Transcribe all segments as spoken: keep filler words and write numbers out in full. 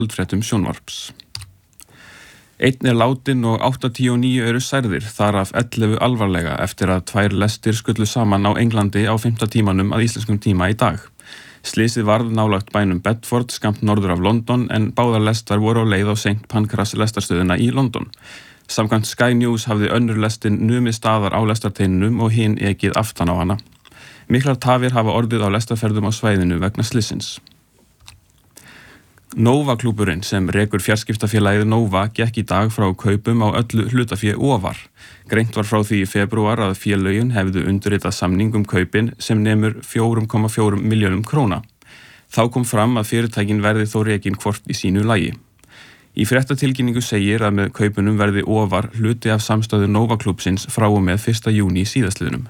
Fréttum sjónvarps. Einn er látinn og áttatíu og níu eru særðir, þar af ellefu alvarlega eftir að tvær lestir skullu saman á Englandi á fimmta tímanum að íslenskum tíma í dag. Slysið varð nálægt bænum Bedford skammt norður af London en báðar lestar voru á leið á Saint Pancras lestarstöðina í London. Samkvæmt Sky News hafði önnur lestin numið staðar á lestarteininum og hin ekið aftan á hana. Miklar tafir hafa orðið á lestarferðum á svæðinu vegna slysins. Nova-klúbburinn sem rekur fjarskiptafélagið Nova gekk í dag frá kaupum á öllu hlutafé Ofar. Greint var frá því í febrúar að félögin hefðu undirritað samning um kaupin sem nemur fjögur komma fjórar milljónum króna. Þá kom fram að fyrirtækin verði þó rekin hvort í sínu lagi. Í fréttatilkynningu segir að með kaupunum verði Ofar hluti af samstöðu Nova-klúbbsins frá og með fyrsta júní síðastliðnum.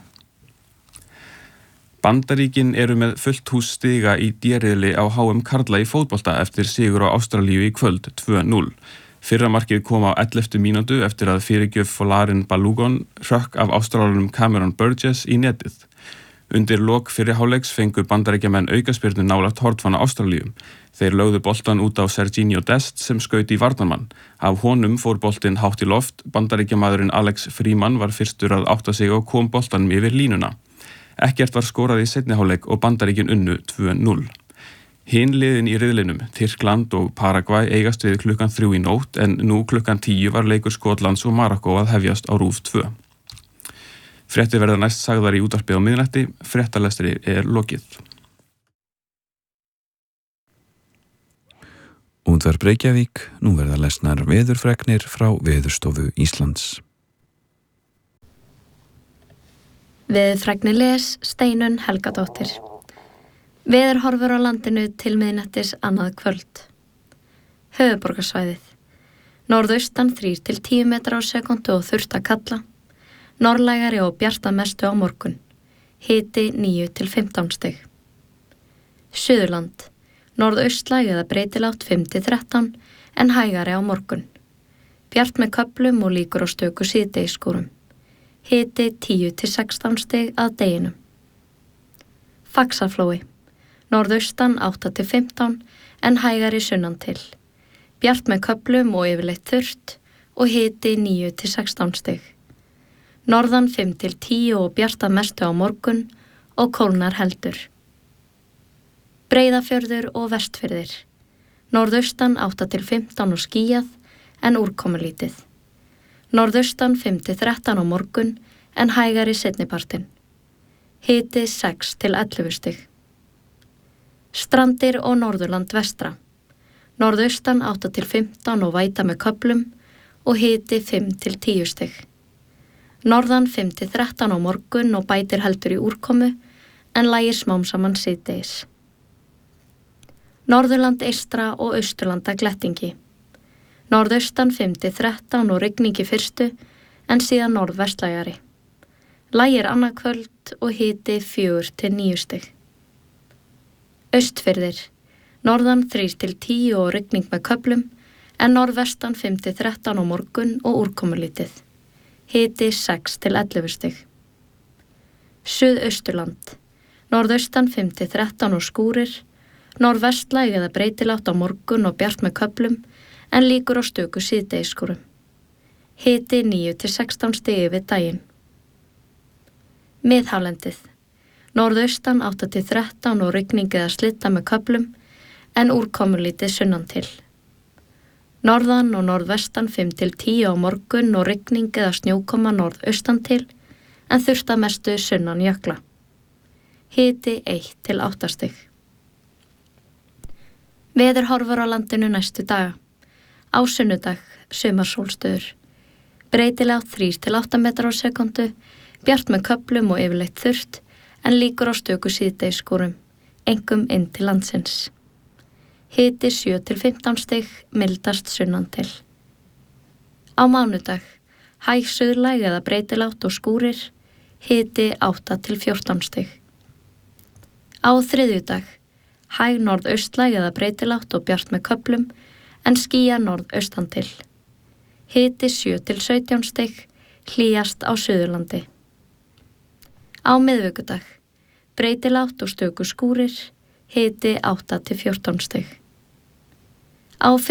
Bandaríkin eru með fullt hús stiga í D-riðli á H M karla í fótbolta eftir sigur á Ástralíu í kvöld tvö núll. Fyrra markið kom á elleftu mínútu eftir að fyrirgjöf Folarin Balogun hrökk af Ástralanum Cameron Burgess í netið. Undir lok fyrri hálfleiks fengu Bandaríkjamenn aukaspyrnu nálægt hornfana Ástralíu. Þeir lögðu boltan út á Serginho Dest sem skaut í varnarmann. Af honum fór boltinn hátt í loft, Bandaríkjamaðurinn Alex Freeman var fyrstur að átta sig og kom boltanum yfir línuna. Ekkert var skorað í seinni hálfleik og Bandaríkin unnu tvö núll. Hin liðin í riðlinum, Tyrkland og Paraguay eigast við klukkan þrjú í nótt en nú klukkan tíu var leikur Skotlands og Marokkó að hefjast á RÚV tvö. Fréttir verða næst sagðar í útvarpi á miðnætti, fréttalestri er lokið. Útvarp Reykjavík, nú verða lesnar veðurfregnir frá Veðurstofu Íslands. Veðurfregnir les Steinunn Helgadóttir. Veðurhorfur á landinu til miðnættis annað kvöld. Höfuðborgarsvæðið. Norðaustan þrír til tíu metrar á sekúndu og þurrt að kalla. Norðlægari og bjart að mestu á morgun. Hiti níu til fimmtán stig. Suðurland. Norðaustlæg eða breytilátt fimm til þrettán en hægari á morgun. Bjart með köflum og líkur á stöku síðdegisskúrum. Hiti tíu til sextán stig að deginum. Faxaflói. Norðaustan átta til fimmtán en hægari sunnan til. Bjart með köflum og yfirleitt þurrt og hiti níu til sextán stig. Norðan fimm til tíu og bjart að mestu á morgun og kólnar heldur. Breiðafjörður og Vestfirðir. Norðaustan átta til fimmtán og skýjað en úrkomulítið. Norðaustan fimm til þrettán á morgun en hægari seinnipartinn. Hiti sex til ellefu stig. Strandir og Norðurland vestra. Norðaustan átta til fimmtán og væta með köflum og hiti fimm til tíu stig. Norðan fimm til þrettán á morgun og bætir heldur í úrkomu en lægir smám saman síðdegis. Norðurland eystra og Austurlanda glettingi. Norðaustan fimm til þrettán og rigningi fyrstu en síðan norðvestlægari. Lægir annað kvöld og hiti fjögur til níu stig. Austfirðir. Norðan þrír til tíu og rigning með köflum en norðvestan fimm til þrettán á morgun og úrkomulítið. Hiti sex til ellefu stig. Suðausturland. Norðaustan fimm til þrettán og skúrir. Norðvestlæg eða breytilátt á morgun og bjart með köflum en líkur á stöku síðdegisskúrum. Hiti níu til sextán stig yfir daginn. Miðhálendið. Norðaustan átta til þrettán og rigning eða slitta með köflum en úrkomulítið sunnan til. Norðan og norðvestan fimm til tíu á morgun og rigning eða snjókoma norðaustan til en þurrt að mestu sunnan jökla. Hiti eitt til átta stig. Veðurhorfur á landinu næstu daga. Á sunnudag, sumarsólstöður. Breytilátt þrír til átta metrar á sekúndu, bjart með köflum og yfirleitt þurrt, en líkur á stöku síðdegisskúrum, einkum inn til landsins. Hiti sjö til fimmtán stig, mildast sunnan til. Á mánudag, hæg suðlæg eða breytilátt og skúrir, hiti átta til fjórtán stig. Á þriðjudag, hæg norðaustlæg eða breytilátt og bjart með köflum, en skýja norðaustan til. Hiti sjö til sautján stig, hlýjast á Suðurlandi. Á miðvikudag, breytilátt og stöku skúrir, hiti átta til fjórtán stig. Á